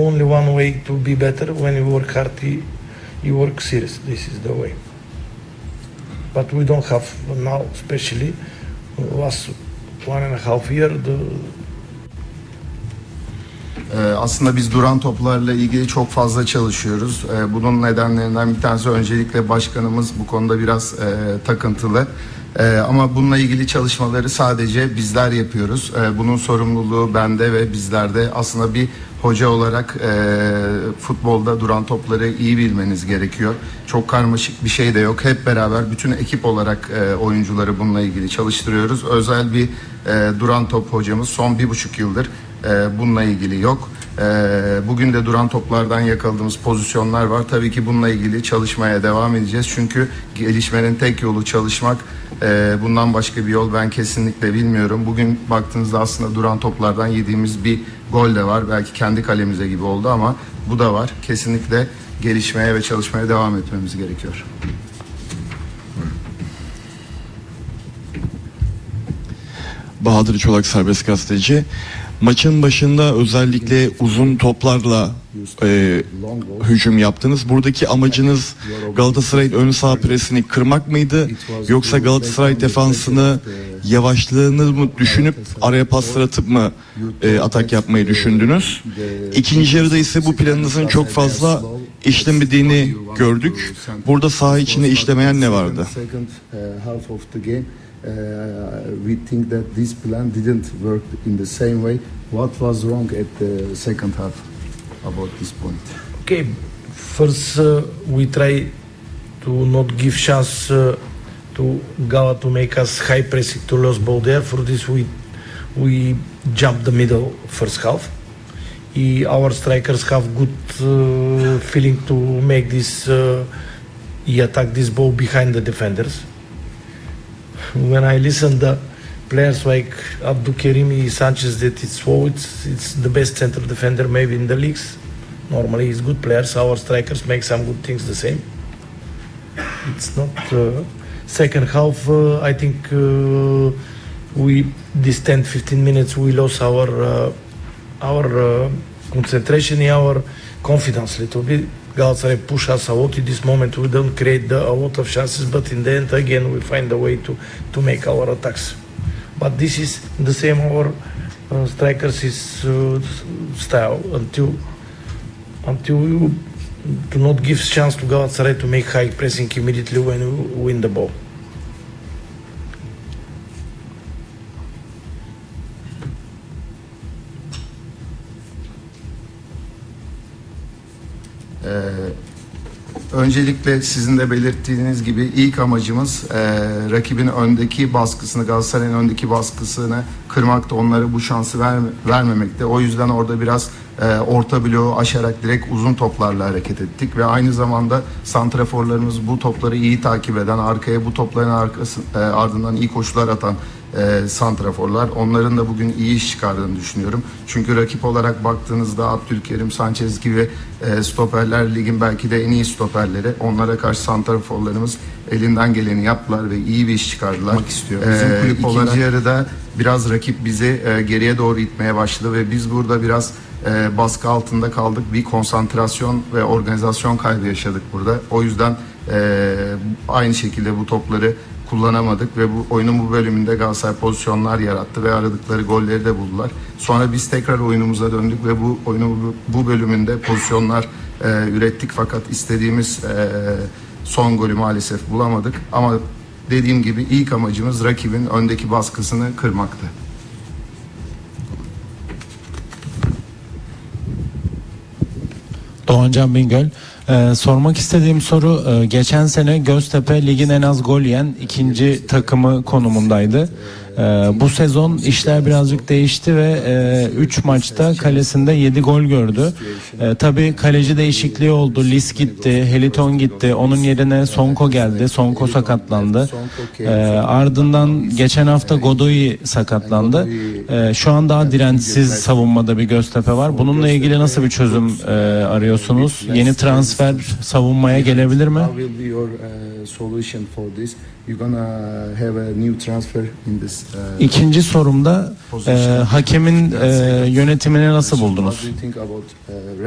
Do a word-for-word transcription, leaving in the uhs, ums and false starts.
only one way to be better. When you work hard, you, you work serious. This is the way. But we don't have now, especially last one and a half year. The Ee, aslında biz duran toplarla ilgili çok fazla çalışıyoruz. Ee, bunun nedenlerinden bir tanesi öncelikle başkanımız bu konuda biraz e, takıntılı. Ee, ama bununla ilgili çalışmaları sadece bizler yapıyoruz. Ee, bunun sorumluluğu bende ve bizlerde. Aslında bir hoca olarak e, futbolda duran topları iyi bilmeniz gerekiyor. Çok karmaşık bir şey de yok. Hep beraber bütün ekip olarak e, oyuncuları bununla ilgili çalıştırıyoruz. Özel bir e, duran top hocamız son bir buçuk yıldır e, bununla ilgili yok. E, bugün de duran toplardan yakaladığımız pozisyonlar var. Tabii ki bununla ilgili çalışmaya devam edeceğiz. Çünkü gelişmenin tek yolu çalışmak. E, bundan başka bir yol ben kesinlikle bilmiyorum. Bugün baktığınızda aslında duran toplardan yediğimiz bir gol de var. Belki kendi kalemize gibi oldu ama bu da var. Kesinlikle gelişmeye ve çalışmaya devam etmemiz gerekiyor. Bahadır Çolak, serbest gazeteci. Maçın başında özellikle uzun toplarla e, hücum yaptınız. Buradaki amacınız Galatasaray'ın ön sağ presini kırmak mıydı? Yoksa Galatasaray defansını yavaşlığını mı düşünüp araya paslar atıp mı e, atak yapmayı düşündünüz? İkinci yarıda ise bu planınızın çok fazla işlemediğini gördük. Burada saha içinde işlemeyen ne vardı? Uh, we think that this plan didn't work in the same way. What was wrong at the second half about this point? Okay, first uh, we try to not give chance uh, to Gala to make us high pressing to lose ball there. For this we we jump the middle first half. He, our strikers have good uh, feeling to make this. Uh, he attack this ball behind the defenders. When I listen the players like Abdulkerimi, Sanchez, that it's oh, it's it's the best center defender maybe in the leagues. Normally he's good players. Our strikers make some good things the same. It's not uh, second half. Uh, I think uh, we this ten to fifteen minutes we lost our uh, our uh, concentration, our confidence a little bit. Galatasaray push us a lot. In this moment we don't create the, a lot of chances, but in the end again we find a way to, to make our attacks. But this is the same our uh, strikers is uh, style until until you do not give chance to Galatasaray to make high pressing immediately when you win the ball. Ee, öncelikle sizin de belirttiğiniz gibi ilk amacımız e, rakibin öndeki baskısını, Galatasaray'ın öndeki baskısını kırmakta, onlara bu şansı ver, vermemekte. O yüzden orada biraz e, orta bloğu aşarak direkt uzun toplarla hareket ettik ve aynı zamanda santraforlarımız bu topları iyi takip eden, arkaya bu topların arkası, e, ardından iyi koşular atan E, santraforlar. Onların da bugün iyi iş çıkardığını düşünüyorum. Çünkü rakip olarak baktığınızda Abdülkerim, Sanchez gibi e, stoperler ligin belki de en iyi stoperleri. Onlara karşı santraforlarımız elinden geleni yaptılar ve iyi bir iş çıkardılar. istiyor. Bizim e, kulüp olarak ikinci yarıda biraz rakip bizi e, geriye doğru itmeye başladı ve biz burada biraz e, baskı altında kaldık. Bir konsantrasyon ve organizasyon kaybı yaşadık burada. O yüzden e, aynı şekilde bu topları kullanamadık ve bu oyunun bu bölümünde Galatasaray pozisyonlar yarattı ve aradıkları golleri de buldular. Sonra biz tekrar oyunumuza döndük ve bu oyunun bu bölümünde pozisyonlar e, ürettik fakat istediğimiz e, son golü maalesef bulamadık. Ama dediğim gibi ilk amacımız rakibin öndeki baskısını kırmaktı. Doğancan Bingöl. Ee, sormak istediğim soru, e, geçen sene Göztepe ligin en az gol yiyen ikinci takımı konumundaydı. Ee, bu sezon işler birazcık değişti ve üç maçta kalesinde yedi gol gördü. Ee, tabii kaleci değişikliği oldu. Lis gitti, Heliton gitti. Onun yerine Sonko geldi. Sonko sakatlandı. Ee, ardından geçen hafta Godoy sakatlandı. Ee, şu an daha dirençsiz savunmada bir Göztepe var. Bununla ilgili nasıl bir çözüm e, arıyorsunuz? Yeni transfer savunmaya gelebilir mi? İkinci sorumda e, hakemin e, yönetimini nasıl buldunuz?